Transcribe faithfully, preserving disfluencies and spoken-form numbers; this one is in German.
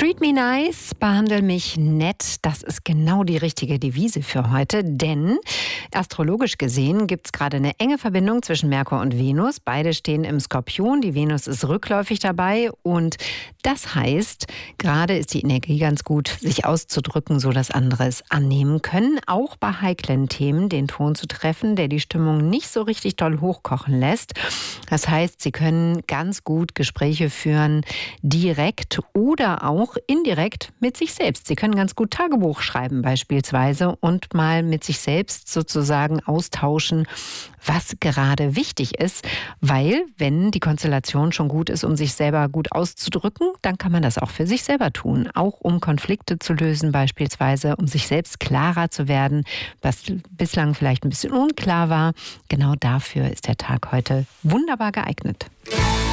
Treat me nice, behandle mich nett, das ist genau die richtige Devise für heute, denn astrologisch gesehen gibt es gerade eine enge Verbindung zwischen Merkur und Venus. Beide stehen im Skorpion, die Venus ist rückläufig dabei und das heißt, gerade ist die Energie ganz gut, sich auszudrücken, so dass andere es annehmen können, auch bei heiklen Themen den Ton zu treffen, der die Stimmung nicht so richtig doll hochkochen lässt. Das heißt, Sie können ganz gut Gespräche führen, direkt oder auch indirekt mit sich selbst. Sie können ganz gut Tagebuch schreiben beispielsweise und mal mit sich selbst sozusagen austauschen, was gerade wichtig ist, weil wenn die Konstellation schon gut ist, um sich selber gut auszudrücken, dann kann man das auch für sich selber tun, auch um Konflikte zu lösen beispielsweise, um sich selbst klarer zu werden, was bislang vielleicht ein bisschen unklar war. Genau dafür ist der Tag heute wunderbar geeignet.